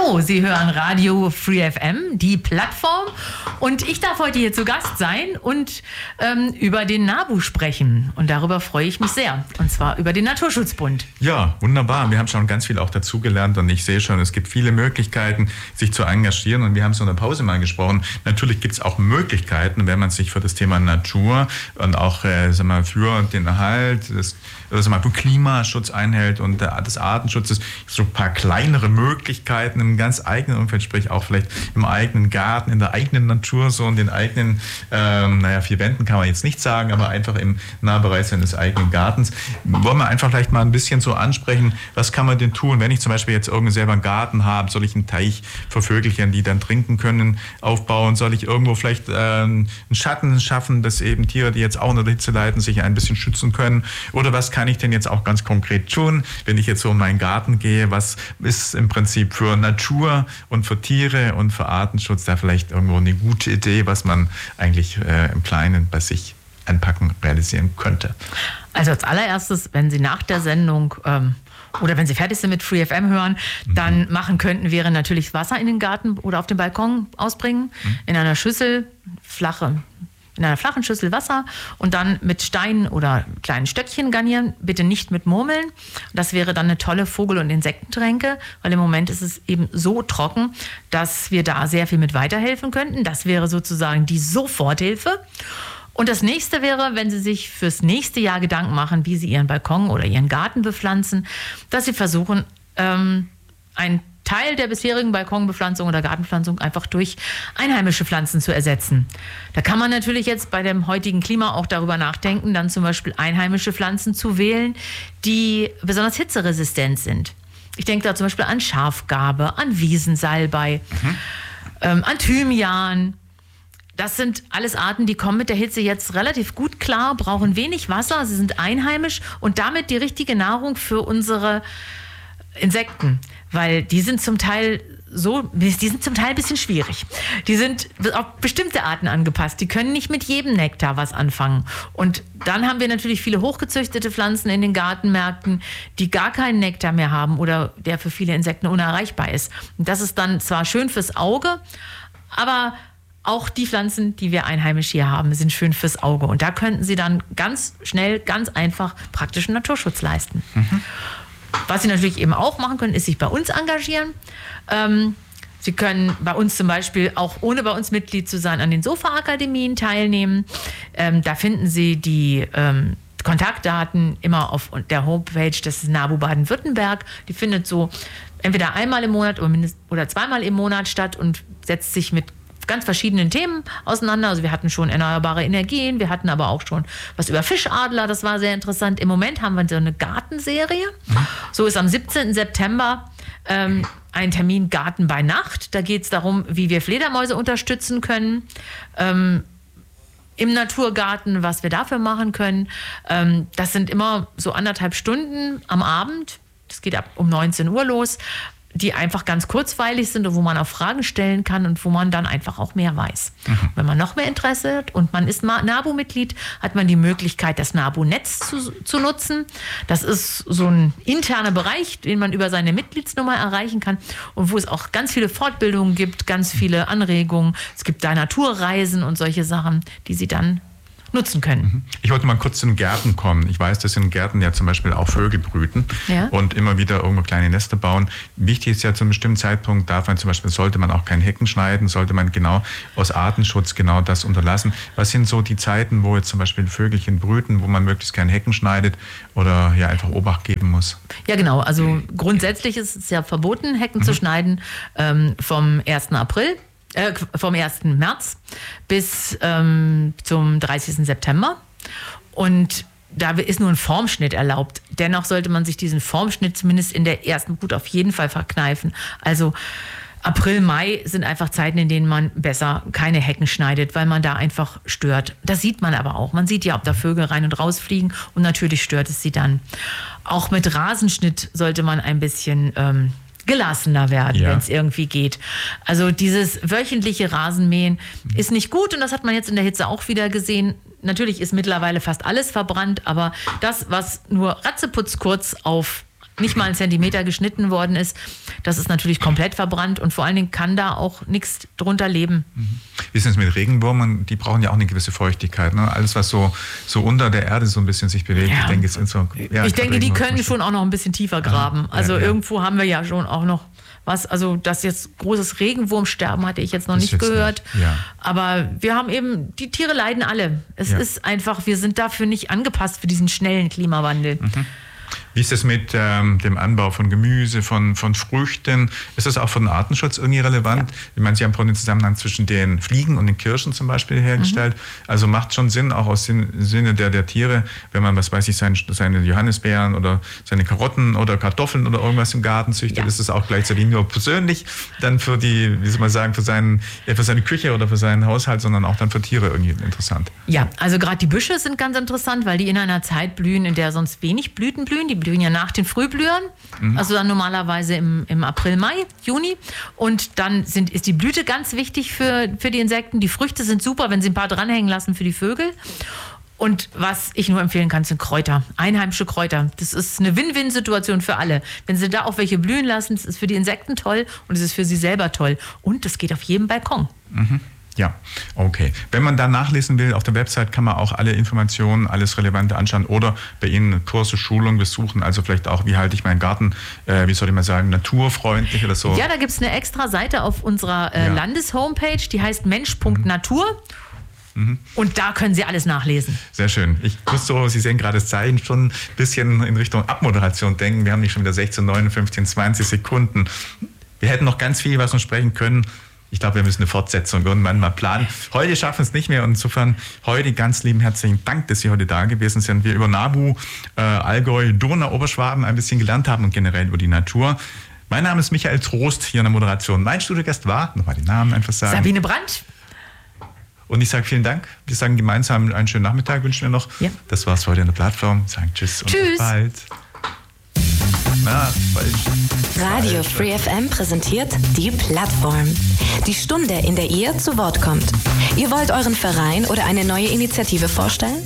Hallo, Sie hören Radio Free FM, die Plattform. Und ich darf heute hier zu Gast sein und über den NABU sprechen. Und darüber freue ich mich sehr. Und zwar über den Naturschutzbund. Ja, wunderbar. Wir haben schon ganz viel auch dazugelernt und ich sehe schon, es gibt viele Möglichkeiten, sich zu engagieren. Und wir haben es in der Pause mal gesprochen. Natürlich gibt es auch Möglichkeiten, wenn man sich für das Thema Natur und auch für den Erhalt für Klimaschutz einhält und des Artenschutzes so ein paar kleinere Möglichkeiten im ganz eigenen Umfeld, sprich auch vielleicht im eigenen Garten, in der eigenen Natur, so in den eigenen, vier Wänden kann man jetzt nicht sagen, aber einfach im Nahbereich seines eigenen Gartens. Wollen wir einfach vielleicht mal ein bisschen so ansprechen, was kann man denn tun, wenn ich zum Beispiel jetzt irgendwie selber einen Garten habe, soll ich einen Teich für Vögelchen, die dann trinken können, aufbauen, soll ich irgendwo vielleicht einen Schatten schaffen, dass eben Tiere, die jetzt auch unter der Hitze leiden, sich ein bisschen schützen können, oder was kann ich denn jetzt auch ganz konkret tun, wenn ich jetzt so in meinen Garten gehe, was ist im Prinzip für Natur und für Tiere und für Artenschutz da vielleicht irgendwo eine gute Idee, was man eigentlich im Kleinen bei sich anpacken, realisieren könnte? Also als allererstes, wenn Sie nach der Sendung oder wenn Sie fertig sind mit Free FM hören, dann machen könnten, wäre natürlich Wasser in den Garten oder auf den Balkon ausbringen, in einer Schüssel, in einer flachen Schüssel Wasser und dann mit Steinen oder kleinen Stöckchen garnieren, bitte nicht mit Murmeln. Das wäre dann eine tolle Vogel- und Insektentränke, weil im Moment ist es eben so trocken, dass wir da sehr viel mit weiterhelfen könnten. Das wäre sozusagen die Soforthilfe. Und das nächste wäre, wenn Sie sich fürs nächste Jahr Gedanken machen, wie Sie Ihren Balkon oder Ihren Garten bepflanzen, dass Sie versuchen, einen Teil der bisherigen Balkonbepflanzung oder Gartenpflanzung einfach durch einheimische Pflanzen zu ersetzen. Da kann man natürlich jetzt bei dem heutigen Klima auch darüber nachdenken, dann zum Beispiel einheimische Pflanzen zu wählen, die besonders hitzeresistent sind. Ich denke da zum Beispiel an Schafgarbe, an Wiesensalbei, an Thymian. Das sind alles Arten, die kommen mit der Hitze jetzt relativ gut klar, brauchen wenig Wasser, sie sind einheimisch und damit die richtige Nahrung für unsere Insekten, weil die sind zum Teil ein bisschen schwierig. Die sind auf bestimmte Arten angepasst. Die können nicht mit jedem Nektar was anfangen. Und dann haben wir natürlich viele hochgezüchtete Pflanzen in den Gartenmärkten, die gar keinen Nektar mehr haben oder der für viele Insekten unerreichbar ist. Und das ist dann zwar schön fürs Auge, aber auch die Pflanzen, die wir einheimisch hier haben, sind schön fürs Auge. Und da könnten Sie dann ganz schnell, ganz einfach praktischen Naturschutz leisten. Was Sie natürlich eben auch machen können, ist sich bei uns engagieren. Sie können bei uns zum Beispiel auch, ohne bei uns Mitglied zu sein, an den Sofa-Akademien teilnehmen. Da finden Sie die Kontaktdaten immer auf der Homepage des NABU Baden-Württemberg. Die findet so entweder einmal im Monat oder zweimal im Monat statt und setzt sich mit ganz verschiedenen Themen auseinander. Also wir hatten schon erneuerbare Energien, wir hatten aber auch schon was über Fischadler, das war sehr interessant. Im Moment haben wir so eine Gartenserie. So ist am 17. September ein Termin Garten bei Nacht. Da geht es darum, wie wir Fledermäuse unterstützen können im Naturgarten, was wir dafür machen können. Das sind immer so 1,5 Stunden am Abend. Das geht ab um 19 Uhr los, die einfach ganz kurzweilig sind und wo man auch Fragen stellen kann und wo man dann einfach auch mehr weiß. Wenn man noch mehr Interesse hat und man ist NABU-Mitglied, hat man die Möglichkeit, das NABU-Netz zu nutzen. Das ist so ein interner Bereich, den man über seine Mitgliedsnummer erreichen kann und wo es auch ganz viele Fortbildungen gibt, ganz viele Anregungen. Es gibt da Naturreisen und solche Sachen, die Sie dann nutzen können. Ich wollte mal kurz zu den Gärten kommen. Ich weiß, dass in Gärten ja zum Beispiel auch Vögel brüten und immer wieder irgendwo kleine Nester bauen. Wichtig ist ja, zu einem bestimmten Zeitpunkt sollte man auch keine Hecken schneiden, sollte man genau aus Artenschutz genau das unterlassen. Was sind so die Zeiten, wo jetzt zum Beispiel Vögelchen brüten, wo man möglichst keine Hecken schneidet oder ja einfach Obacht geben muss? Ja genau, also grundsätzlich ist es ja verboten, Hecken zu schneiden vom 1. März bis zum 30. September. Und da ist nur ein Formschnitt erlaubt. Dennoch sollte man sich diesen Formschnitt zumindest in der ersten Brut auf jeden Fall verkneifen. Also April, Mai sind einfach Zeiten, in denen man besser keine Hecken schneidet, weil man da einfach stört. Das sieht man aber auch. Man sieht ja, ob da Vögel rein und raus fliegen und natürlich stört es sie dann. Auch mit Rasenschnitt sollte man ein bisschen gelassener werden, wenn es irgendwie geht. Also dieses wöchentliche Rasenmähen ist nicht gut und das hat man jetzt in der Hitze auch wieder gesehen. Natürlich ist mittlerweile fast alles verbrannt, aber das, was nur ratzeputz kurz auf nicht mal 1 Zentimeter geschnitten worden ist, das ist natürlich komplett verbrannt und vor allen Dingen kann da auch nichts drunter leben. Wie ist es mit Regenwürmern? Die brauchen ja auch eine gewisse Feuchtigkeit. Ne? Alles, was so unter der Erde so ein bisschen sich bewegt, Ja. ich denke, es sind so... Ja, Ich denke, die können schon auch noch ein bisschen tiefer graben. Also irgendwo haben wir ja schon auch noch was, also dass jetzt großes Regenwurmsterben hatte ich jetzt noch nicht gehört. Nicht. Ja. Aber wir haben eben, die Tiere leiden alle. Es ist einfach, wir sind dafür nicht angepasst für diesen schnellen Klimawandel. Wie ist es mit dem Anbau von Gemüse, von Früchten? Ist das auch für den Artenschutz irgendwie relevant? Ja. Ich meine, Sie haben vorhin den Zusammenhang zwischen den Fliegen und den Kirschen zum Beispiel hergestellt. Also macht schon Sinn, auch aus Sinne der Tiere, wenn man, was weiß ich, seine Johannisbeeren oder seine Karotten oder Kartoffeln oder irgendwas im Garten züchtet, ist es auch gleichzeitig nur persönlich dann für die, wie soll man sagen, für seine Küche oder für seinen Haushalt, sondern auch dann für Tiere irgendwie interessant. Ja, also gerade die Büsche sind ganz interessant, weil die in einer Zeit blühen, in der sonst wenig Blüten blühen. Die blühen ja nach den Frühblühern, also dann normalerweise im April, Mai, Juni. Und dann ist die Blüte ganz wichtig für die Insekten. Die Früchte sind super, wenn sie ein paar dranhängen lassen für die Vögel. Und was ich nur empfehlen kann, sind Kräuter, einheimische Kräuter. Das ist eine Win-Win-Situation für alle. Wenn sie da auch welche blühen lassen, das ist für die Insekten toll und es ist für sie selber toll. Und das geht auf jedem Balkon. Ja, okay. Wenn man da nachlesen will, auf der Website kann man auch alle Informationen, alles Relevante anschauen oder bei Ihnen Kurse, Schulungen besuchen. Also vielleicht auch, wie halte ich meinen Garten, wie soll ich mal sagen, naturfreundlich oder so. Ja, da gibt es eine extra Seite auf unserer Landeshomepage, die heißt mensch.natur. Und da können Sie alles nachlesen. Sehr schön. Ich muss so, Sie sehen gerade das Zeichen, schon ein bisschen in Richtung Abmoderation denken. Wir haben nicht schon wieder 16, 59, 20 Sekunden. Wir hätten noch ganz viel, was wir sprechen können. Ich glaube, wir müssen eine Fortsetzung irgendwann mal planen. Heute schaffen wir es nicht mehr. Insofern heute ganz lieben herzlichen Dank, dass Sie heute da gewesen sind. Wir über NABU, Allgäu, Donau, Oberschwaben ein bisschen gelernt haben und generell über die Natur. Mein Name ist Michael Trost, hier in der Moderation. Mein Studiogast war, nochmal den Namen einfach sagen. Sabine Brandt. Und ich sage vielen Dank. Wir sagen gemeinsam einen schönen Nachmittag, wünschen wir noch. Ja. Das war's für heute in der Plattform. Sagen Tschüss und bis bald. Radio Free FM präsentiert die Plattform. Die Stunde, in der ihr zu Wort kommt. Ihr wollt euren Verein oder eine neue Initiative vorstellen?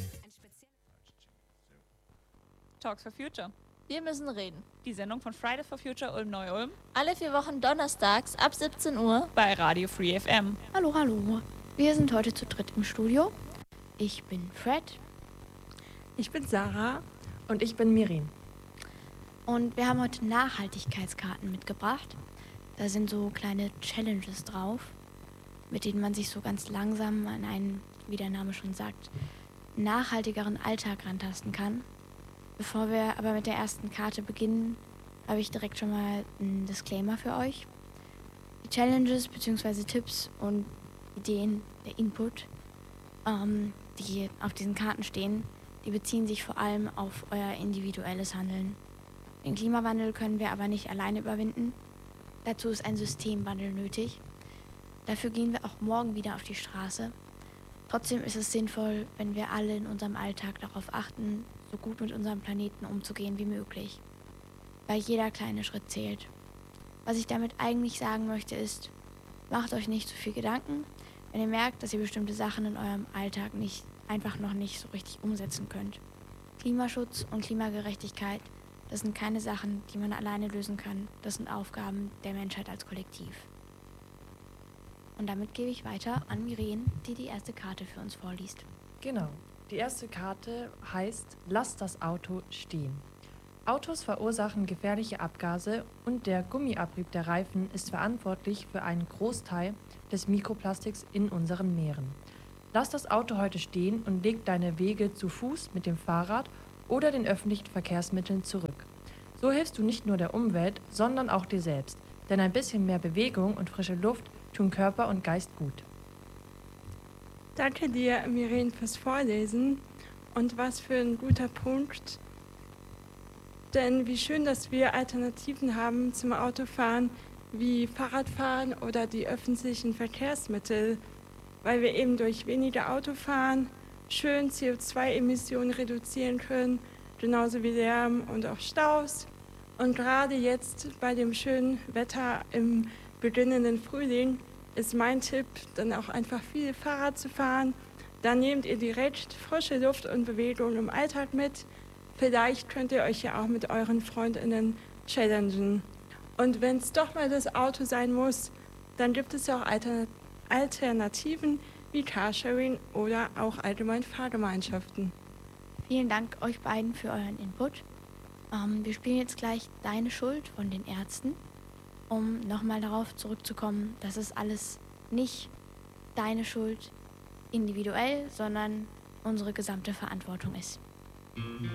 Talks for Future. Wir müssen reden. Die Sendung von Fridays for Future Ulm-Neu-Ulm. Alle 4 Wochen donnerstags ab 17 Uhr bei Radio Free FM. Hallo, hallo. Wir sind heute zu dritt im Studio. Ich bin Fred. Ich bin Sarah. Und ich bin Mirin. Und wir haben heute Nachhaltigkeitskarten mitgebracht. Da sind so kleine Challenges drauf, mit denen man sich so ganz langsam an einen, wie der Name schon sagt, nachhaltigeren Alltag rantasten kann. Bevor wir aber mit der ersten Karte beginnen, habe ich direkt schon mal einen Disclaimer für euch. Die Challenges bzw. Tipps und Ideen, der Input, die auf diesen Karten stehen, die beziehen sich vor allem auf euer individuelles Handeln. Den Klimawandel können wir aber nicht alleine überwinden. Dazu ist ein Systemwandel nötig. Dafür gehen wir auch morgen wieder auf die Straße. Trotzdem ist es sinnvoll, wenn wir alle in unserem Alltag darauf achten, so gut mit unserem Planeten umzugehen wie möglich. Weil jeder kleine Schritt zählt. Was ich damit eigentlich sagen möchte ist, macht euch nicht zu viel Gedanken, wenn ihr merkt, dass ihr bestimmte Sachen in eurem Alltag einfach noch nicht so richtig umsetzen könnt. Klimaschutz und Klimagerechtigkeit, das sind keine Sachen, die man alleine lösen kann. Das sind Aufgaben der Menschheit als Kollektiv. Und damit gebe ich weiter an Miren, die die erste Karte für uns vorliest. Genau. Die erste Karte heißt Lass das Auto stehen. Autos verursachen gefährliche Abgase und der Gummiabrieb der Reifen ist verantwortlich für einen Großteil des Mikroplastiks in unseren Meeren. Lass das Auto heute stehen und leg deine Wege zu Fuß, mit dem Fahrrad oder den öffentlichen Verkehrsmitteln zurück. So hilfst du nicht nur der Umwelt, sondern auch dir selbst. Denn ein bisschen mehr Bewegung und frische Luft tun Körper und Geist gut. Danke dir, Miren, fürs Vorlesen. Und was für ein guter Punkt. Denn wie schön, dass wir Alternativen haben zum Autofahren, wie Fahrradfahren oder die öffentlichen Verkehrsmittel, weil wir eben durch weniger Autofahren schön CO2-Emissionen reduzieren können, genauso wie Lärm und auch Staus. Und gerade jetzt bei dem schönen Wetter im beginnenden Frühling ist mein Tipp, dann auch einfach viel Fahrrad zu fahren. Dann nehmt ihr direkt frische Luft und Bewegung im Alltag mit, Vielleicht könnt ihr euch ja auch mit euren FreundInnen challengen. Und wenn es doch mal das Auto sein muss, dann gibt es ja auch Alternativen wie Carsharing oder auch allgemein Fahrgemeinschaften. Vielen Dank euch beiden für euren Input. Wir spielen jetzt gleich Deine Schuld von den Ärzten, um nochmal darauf zurückzukommen, dass es alles nicht deine Schuld individuell, sondern unsere gesamte Verantwortung ist.